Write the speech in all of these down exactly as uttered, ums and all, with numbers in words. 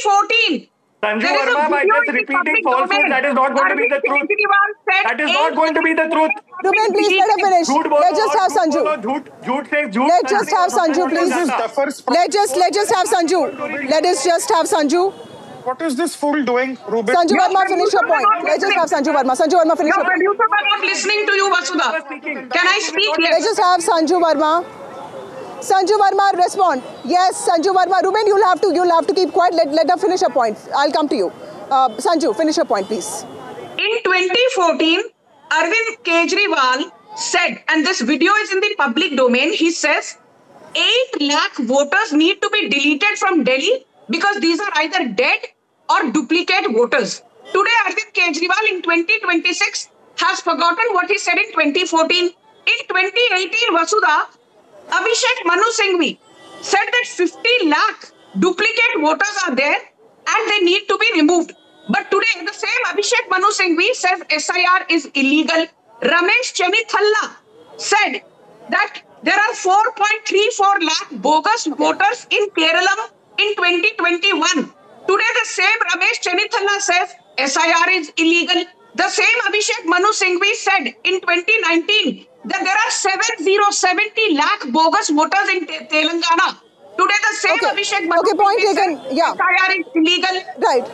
fourteen. Sanju Verma, by just repeating falsehoods, that is not going to be the truth. That is not going to be the truth. Ruben, please let her finish. Let's just have Sanju. Let's just have Sanju, please. Let's just let's just have Sanju. Let us just have Sanju. What is this fool doing, Ruben? Sanju Verma, finish your point. Let's just have Sanju Verma. Sanju Verma, finish your point. Your producers are not listening to you, Vasudha. Can I speak? Yes. Let's just have Sanju Verma. Sanju Verma, respond. Yes, Sanju Verma. Ruben, you'll have to you'll have to keep quiet. Let let her finish her point. I'll come to you. Uh, Sanju, finish your point, please. In twenty fourteen, Arvind Kejriwal said, and this video is in the public domain, he says, eight lakh voters need to be deleted from Delhi because these are either dead or duplicate voters. Today, Arvind Kejriwal in twenty twenty-six has forgotten what he said in twenty fourteen. In twenty eighteen, Vasudha, Abhishek Manu Singhvi said that fifty lakh duplicate voters are there and they need to be removed. But today, the same Abhishek Manu Singhvi says S I R is illegal. Ramesh Chennithalla said that there are four point three four lakh bogus voters in Kerala in twenty twenty-one. Today, the same Ramesh Chennithalla says S I R is illegal. The same Abhishek Manu Singhvi said in twenty nineteen that there are seventy, seventy lakh bogus voters in Te Telangana. Today, the same okay. Abhishek Manu okay, point Singhvi taken. said Yeah. S I R is illegal. Right.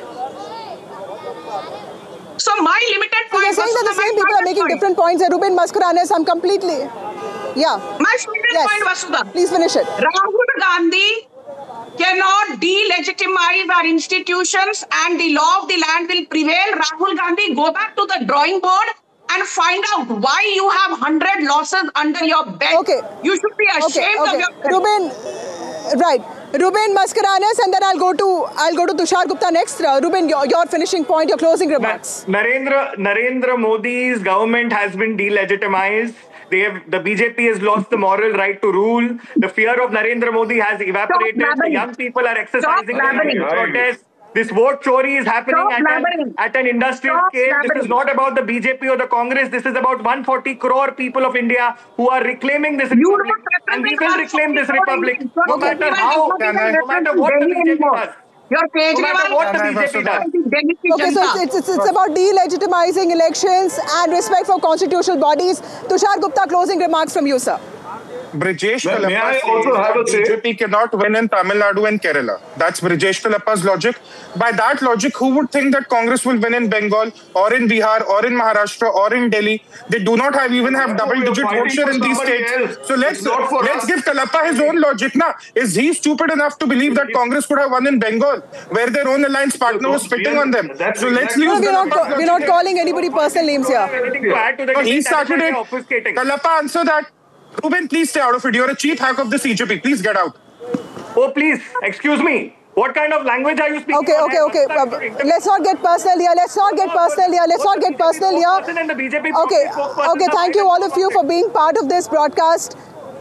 So my limited So point. you're saying that the same people are making point. different points. And Ruben Mascarenhas, I'm completely. Yeah. My limited Yes. point, Vasudha. Please finish it. Rahul Gandhi cannot delegitimize our institutions and the law of the land will prevail. Rahul Gandhi, go back to the drawing board and find out why you have one hundred losses under your belt. Okay. You should be ashamed okay, okay. of yourself. Ruben, right. Ruben Mascarenhas, and then I'll go to I'll go to Tushar Gupta next. Uh, Ruben, your, your finishing point, your closing remarks. Narendra Narendra Modi's government has been delegitimized. They have, the B J P has lost the moral right to rule. The fear of Narendra Modi has evaporated. The young people are exercising their right to protest. This vote chori is happening at an, at an industrial Stop scale. blabbering. This is not about the B J P or the Congress. This is about one hundred forty crore people of India who are reclaiming this You republic. don't And we will reclaim this republic Indians. no Okay. matter how, no matter what the B J P does. Your No matter Kejriwal what the B J P does. Okay, so it's, it's, it's about delegitimizing elections and respect for constitutional bodies. Tushar Gupta, closing remarks from you, sir. Brijesh May- may I Kalappa also have a says say? B J P cannot win in Tamil Nadu and Kerala. That's Brijesh Kalappa's logic. By that logic, who would think that Congress will win in Bengal or in Bihar or in Maharashtra or in Delhi? They do not have even have double-digit vote share in these states. So let's let's give Kalappa his own logic. Now, is he stupid enough to believe that Congress could have won in Bengal, where their own alliance partner was spitting on them? So let's No, use we're not, Kalappa's we're not logic. calling anybody personal names here. Anything to add to the No, he debate, started that is it. obfuscating. Kalappa, answer that. Ruben, please stay out of it. You're a chief hack of the C J P. Please get out. Oh, please, excuse me. What kind of language are you speaking? Okay, on okay, here? okay. What's Uh, that? let's not get personal here. Let's not get personal here. Let's not get personal here. And the B J P Okay, spokesperson okay. Thank you all of you for being part of this broadcast.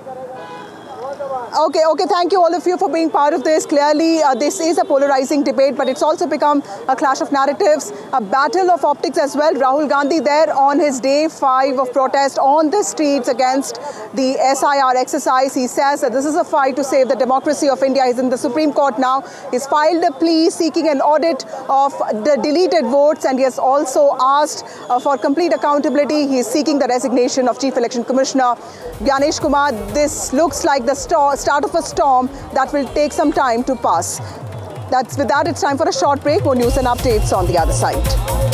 Okay, okay. Thank you all of you for being part of this. Clearly, uh, this is a polarizing debate, but it's also become a clash of narratives, a battle of optics as well. Rahul Gandhi there on his day five of protest on the streets against the S I R exercise. He says that this is a fight to save the democracy of India. He's in the Supreme Court now. He's filed a plea seeking an audit of the deleted votes, and he has also asked uh, for complete accountability. He's seeking the resignation of Chief Election Commissioner Gyanesh Kumar. This looks like the sto- start of a storm that will take some time to pass. That's with that, it's time for a short break. More news and updates on the other side.